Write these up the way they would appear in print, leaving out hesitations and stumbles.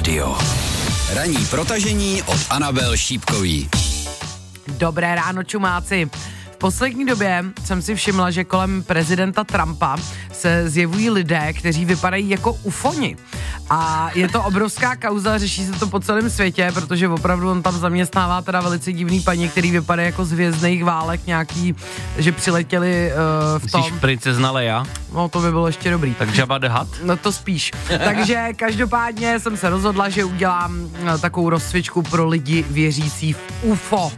Rádio. Ranní protažení od Anabel Šípkový. Dobré ráno, čumáci. V poslední době jsem si všimla, že kolem prezidenta Trumpa se zjevují lidé, kteří vypadají jako ufoni. A je to obrovská kauza, řeší se to po celém světě, protože opravdu on tam zaměstnává teda velice divný paní, který vypadá jako z Hvězdných válek nějaký, že přiletěli v tom. Myslíš princezna Leia? No to by bylo ještě dobrý. Tak Jabba the Hutt? No to spíš. Takže každopádně jsem se rozhodla, že udělám takovou rozcvičku pro lidi věřící v UFO.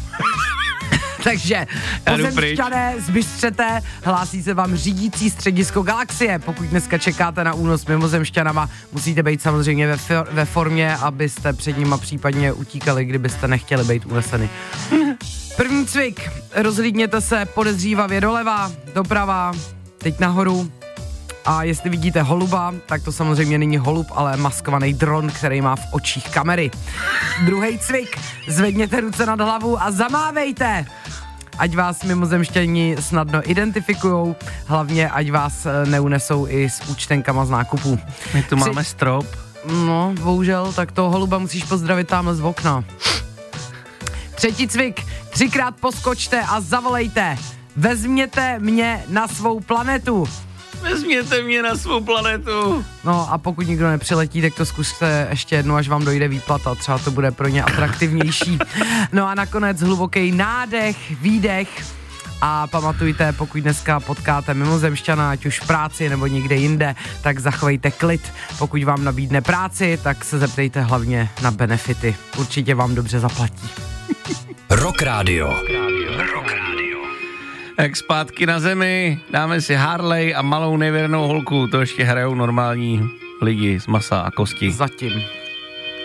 Takže pozemšťané, zbystřete, hlásí se vám řídící středisko galaxie. Pokud dneska čekáte na únos mimozemšťanama, musíte být samozřejmě ve formě, abyste před nima případně utíkali, kdybyste nechtěli být uneseni. První cvik, rozhlídněte se podezřívavě doleva, doprava, teď nahoru. A jestli vidíte holuba, tak to samozřejmě není holub, ale maskovaný dron, který má v očích kamery. Druhý cvik, zvedněte ruce nad hlavu a zamávejte. Ať vás mimozemšťani snadno identifikujou, hlavně ať vás neunesou i s účtenkama z nákupů. My tu máme strop. No, bohužel, tak toho holuba musíš pozdravit tamhle z okna. Třetí cvik, 3krát poskočte a zavolejte. Vezměte mě na svou planetu. Vezměte mě na svou planetu. No a pokud nikdo nepřiletí, tak to zkuste ještě jednou, až vám dojde výplata, třeba to bude pro ně atraktivnější. No a nakonec hluboký nádech, výdech a pamatujte, pokud dneska potkáte mimozemšťana, ať už v práci nebo někde jinde, tak zachovejte klid. Pokud vám nabídne práci, tak se zeptejte hlavně na benefity. Určitě vám dobře zaplatí. Rock Radio. Tak zpátky na zemi, dáme si Harley a malou nevěrnou holku, to ještě hrajou normální lidi z masa a kosti. Zatím.